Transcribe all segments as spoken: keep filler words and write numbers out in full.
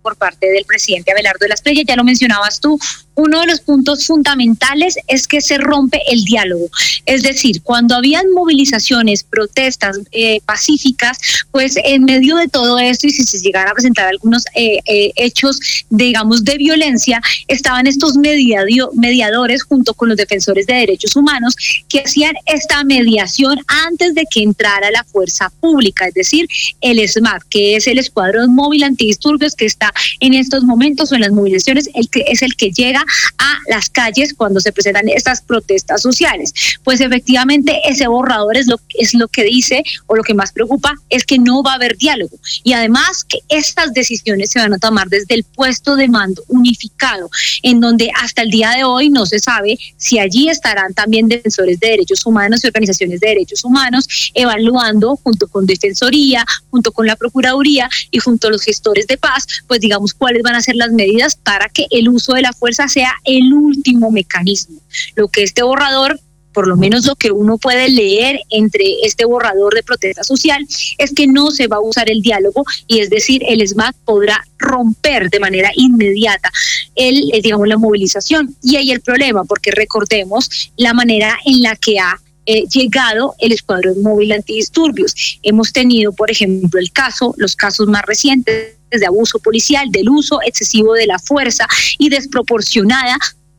por parte del presidente Abelardo de la Espriella. Ya lo mencionabas tú, uno de los puntos fundamentales es que se rompe el diálogo. Es decir, cuando habían movilizaciones, protestas eh, pacíficas, pues en medio de todo esto y si se llegaran a presentar algunos eh, eh, hechos, digamos, de violencia, estaban estos mediadio, mediadores junto con los defensores de derechos humanos que hacían esta mediación antes de que entrara la fuerza pública, es decir, el ESMAD, que es el Escuadrón Móvil Antidisturbios que está en estos momentos o en las movilizaciones, el que es el que llega a las calles cuando se presentan estas protestas sociales. Pues efectivamente ese borrador es lo, es lo que dice, o lo que más preocupa es que no va a haber diálogo, y además que estas decisiones se van a tomar desde el puesto de mando unificado, en donde hasta el día de hoy no se sabe si allí estarán también defensores de derechos humanos y organizaciones de derechos humanos evaluando junto con Defensoría, junto con la Procuraduría y junto a los gestores de paz, pues digamos cuáles van a ser las medidas para que el uso de la fuerza sea el último mecanismo. Lo que este borrador, por lo menos lo que uno puede leer entre este borrador de protesta social, es que no se va a usar el diálogo, y es decir, el ESMAD podrá romper de manera inmediata el, digamos, la movilización. Y ahí el problema, porque recordemos la manera en la que ha Eh, llegado el Escuadrón Móvil Antidisturbios. Hemos tenido, por ejemplo, el caso, los casos más recientes de abuso policial, del uso excesivo de la fuerza y desproporcionada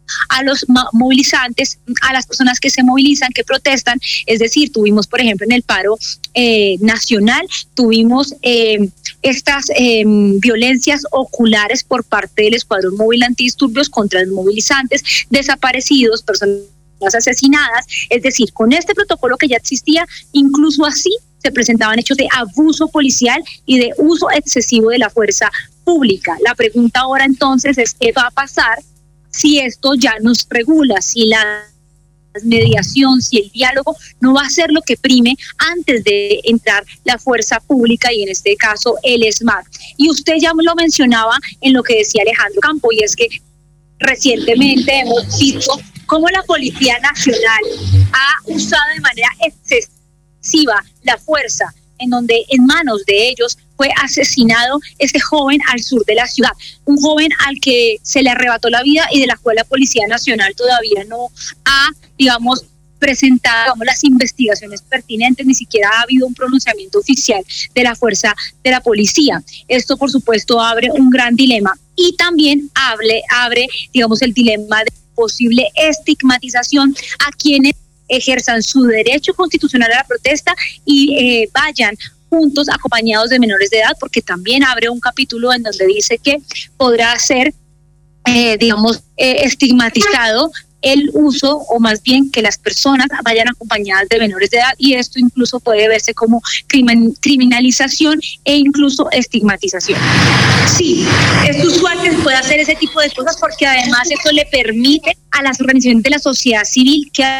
a los movilizantes, a las personas que se movilizan, que protestan. Es decir, tuvimos, por ejemplo, en el paro eh, nacional, tuvimos eh, estas eh, violencias oculares por parte del Escuadrón Móvil Antidisturbios contra los movilizantes, desaparecidos, personas asesinadas. Es decir, con este protocolo que ya existía, incluso así se presentaban hechos de abuso policial y de uso excesivo de la fuerza pública. La pregunta ahora entonces es qué va a pasar si esto ya nos regula, si la mediación, si el diálogo no va a ser lo que prime antes de entrar la fuerza pública y en este caso el ESMAD. Y usted ya lo mencionaba en lo que decía Alejandro Campo, y es que recientemente hemos visto cómo la Policía Nacional ha usado de manera excesiva la fuerza, en donde en manos de ellos fue asesinado este joven al sur de la ciudad, un joven al que se le arrebató la vida y de la cual la Policía Nacional todavía no ha, digamos, presentado digamos, las investigaciones pertinentes, ni siquiera ha habido un pronunciamiento oficial de la fuerza de la policía. Esto, por supuesto, abre un gran dilema y también abre, abre digamos, el dilema de posible estigmatización a quienes ejerzan su derecho constitucional a la protesta y eh, vayan juntos acompañados de menores de edad, porque también abre un capítulo en donde dice que podrá ser, eh, digamos, eh, estigmatizado el uso, o más bien que las personas vayan acompañadas de menores de edad, y esto incluso puede verse como crimin criminalización e incluso estigmatización. Sí, es usual que se pueda hacer ese tipo de cosas porque además eso le permite a las organizaciones de la sociedad civil que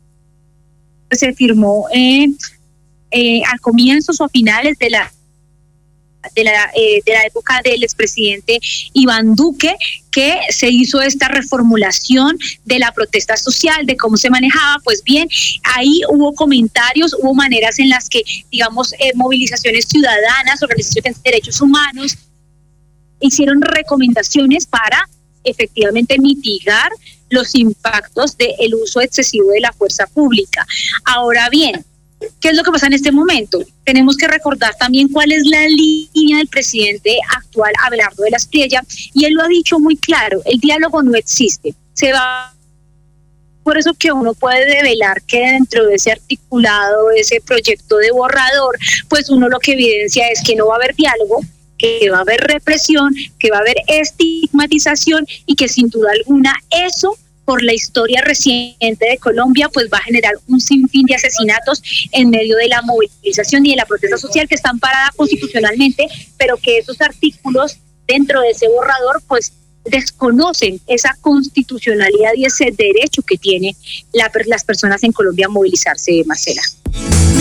se firmó eh, eh, a comienzos o a finales de la de la, eh, de la época del expresidente Iván Duque, que se hizo esta reformulación de la protesta social, de cómo se manejaba. Pues bien, ahí hubo comentarios, hubo maneras en las que, digamos, eh, movilizaciones ciudadanas, organizaciones de derechos humanos, hicieron recomendaciones para efectivamente mitigar los impactos del uso excesivo de la fuerza pública. Ahora bien, ¿qué es lo que pasa en este momento? Tenemos que recordar también cuál es la línea del presidente actual, Abelardo de la Espriella, y él lo ha dicho muy claro: el diálogo no existe, se va. Por eso que uno puede develar que dentro de ese articulado, de ese proyecto de borrador, pues uno lo que evidencia es que no va a haber diálogo, que va a haber represión, que va a haber estigmatización, y que sin duda alguna eso, por la historia reciente de Colombia, pues va a generar un sinfín de asesinatos en medio de la movilización y de la protesta social que está amparada constitucionalmente, pero que esos artículos dentro de ese borrador pues desconocen esa constitucionalidad y ese derecho que tienen la, las personas en Colombia a movilizarse, Marcela.